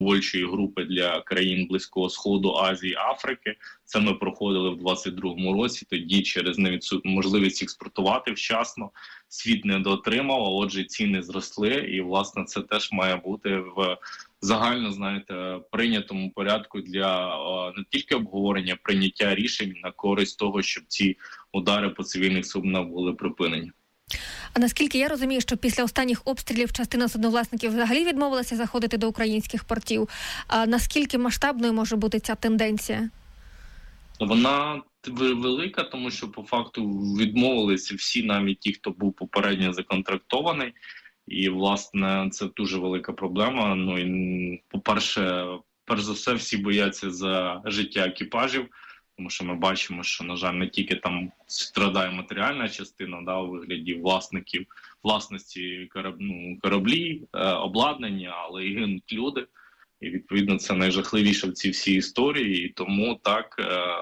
продовольчої групи для країн Близького Сходу, Азії, Африки. Це ми проходили в 2022 році. Тоді через можливість експортувати вчасно світ не дотримав, а отже ціни зросли. І, власне, це теж має бути в загально, знаєте, прийнятому порядку для не тільки обговорення, прийняття рішень на користь того, щоб ці удари по цивільних суднах були припинені. А наскільки я розумію, що після останніх обстрілів частина судновласників взагалі відмовилася заходити до українських портів. А наскільки масштабною може бути ця тенденція? Вона велика, тому що по факту відмовилися всі, навіть ті, хто був попередньо законтрактований. І, власне, це дуже велика проблема. Ну, і, по-перше, перш за все, всі бояться за життя екіпажів, тому що ми бачимо, що, на жаль, не тільки там страдає матеріальна частина, у вигляді власності кораблі, обладнання, але і гинуть люди. І, відповідно, це найжахливіше в цій всій історії. І тому так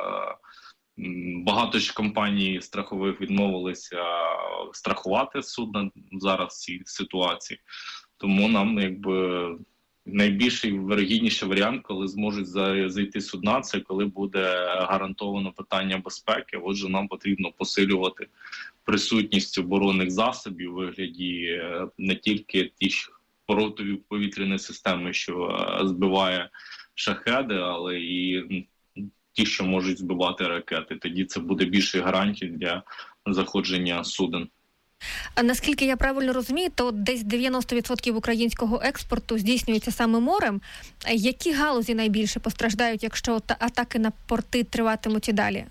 багато ж компаній страхових відмовилися страхувати судна зараз в цій ситуації. Тому нам найбільший вирогідніший варіант, коли зможуть зайти судна, це коли буде гарантовано питання безпеки. Отже, нам потрібно посилювати присутність оборонних засобів у вигляді не тільки ті противі повітряної системи, що збиває шахеди, але і ті, що можуть збивати ракети. Тоді це буде більше гарантій для заходження суден. А наскільки я правильно розумію, то десь 90% українського експорту здійснюється саме морем. Які галузі найбільше постраждають, якщо атаки на порти триватимуть і далі?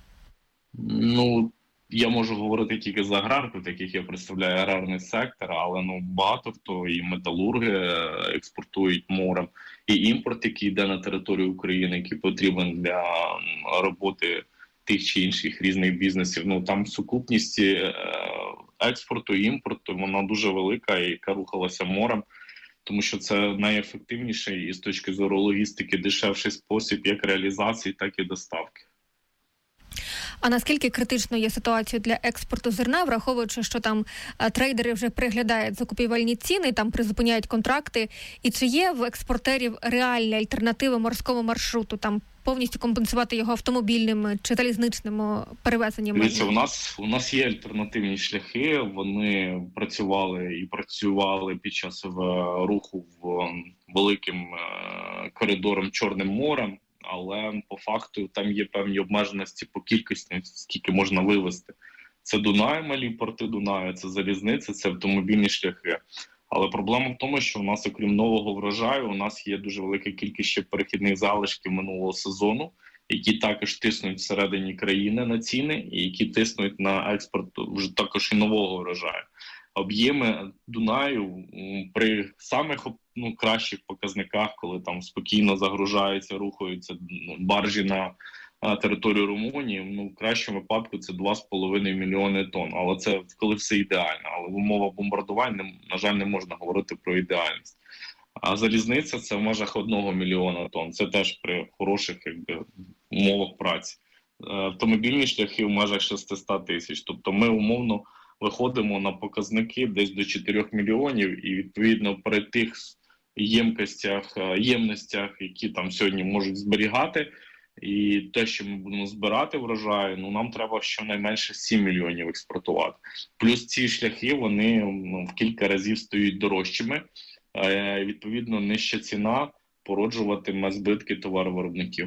Я можу говорити тільки за аграрку, так як я представляю аграрний сектор, але багато хто і металурги експортують морем, і імпорт, який йде на територію України, який потрібен для роботи тих чи інших різних бізнесів. Там сукупність експорту і імпорту, вона дуже велика, яка рухалася морем, тому що це найефективніший і з точки зору логістики дешевший спосіб як реалізації, так і доставки. А наскільки критичною є ситуація для експорту зерна, враховуючи, що там трейдери вже переглядають закупівельні ціни, там призупиняють контракти, і чи є в експортерів реальні альтернативи морському маршруту, там повністю компенсувати його автомобільним чи залізничним перевезенням? Дивіться, у нас є альтернативні шляхи, вони працювали під час руху великим коридором Чорним морем, але по факту там є певні обмеженості по кількості, скільки можна вивезти. Це Дунай, малі порти Дунаю, це залізниця, це автомобільні шляхи. Але проблема в тому, що у нас, окрім нового врожаю, у нас є дуже велика кількість ще перехідних залишків минулого сезону, які також тиснуть всередині країни на ціни і які тиснуть на експорт вже також і нового врожаю. Об'єми Дунаю при самих кращих показниках, коли там спокійно загружаються, рухаються баржі на територію Румунії, в кращому випадку це 2,5 мільйони тонн. Але це коли все ідеально. Але в умовах бомбардувань, на жаль, не можна говорити про ідеальність. А залізниця – це в межах 1 мільйона тонн. Це теж при хороших умовах праці. Автомобільні шляхи в межах 600 тисяч. Тобто ми умовно виходимо на показники десь до 4 мільйонів, і відповідно при тих ємностях, які там сьогодні можуть зберігати, і те, що ми будемо збирати врожай, нам треба щонайменше 7 мільйонів експортувати. Плюс ці шляхи, вони в кілька разів стають дорожчими, відповідно нижча ціна породжуватиме збитки товаровиробників.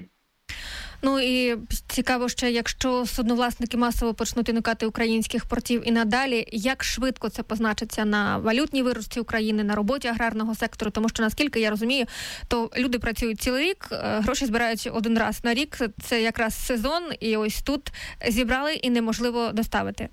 І цікаво ще, якщо судновласники масово почнуть уникати українських портів і надалі, як швидко це позначиться на валютній виручці України, на роботі аграрного сектору? Тому що, наскільки я розумію, то люди працюють цілий рік, гроші збирають один раз на рік, це якраз сезон, і ось тут зібрали і неможливо доставити.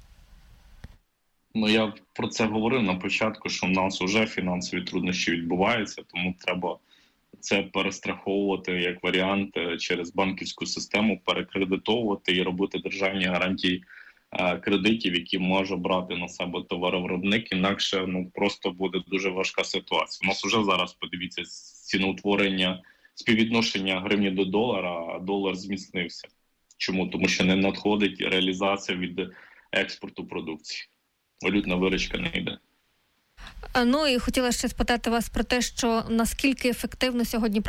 Я про це говорив на початку, що в нас вже фінансові труднощі відбуваються, тому треба це перестраховувати як варіант через банківську систему, перекредитовувати і робити державні гарантії кредитів, які може брати на себе товаровиробник, інакше просто буде дуже важка ситуація. У нас вже зараз, подивіться, ціноутворення, співвідношення гривні до долара, а долар зміцнився. Чому? Тому що не надходить реалізація від експорту продукції. Валютна виручка не йде. І хотіла ще спитати вас про те, що наскільки ефективно сьогодні